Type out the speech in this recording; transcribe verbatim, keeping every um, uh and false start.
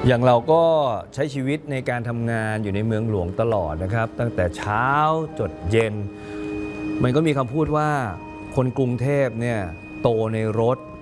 อย่างเราก็ใช้ชีวิตในการทำงานอยู่ในเมืองหลวงตลอดนะครับตั้งแต่เช้าจดเย็นมันก็มีคำพูดว่าคนกรุงเทพเนี่ยโตในรถ